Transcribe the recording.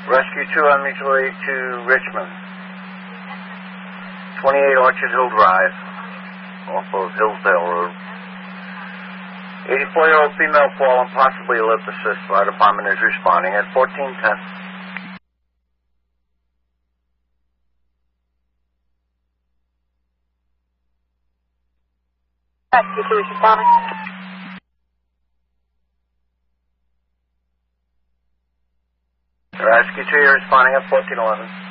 Rescue 2 on mutual aid to Richmond. 28 Orchard Hill Drive, off of Hillsdale Road. 84-year-old female fallen, possibly a lift assist. Fire department is responding at 1410. Rescue 2 is responding. Rescue 2, you're responding at 1411.